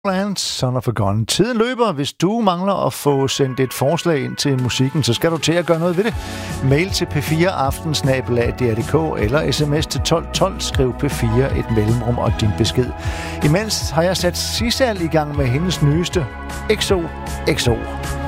Son of a Gun. Tiden løber. Hvis du mangler at få sendt et forslag ind til musikken, så skal du til at gøre noget ved det. Mail til p4aften@dr.dk eller sms til 1212. Skriv P4 et mellemrum og din besked. Imens har jeg sat Sissal i gang med hendes nyeste XOXO.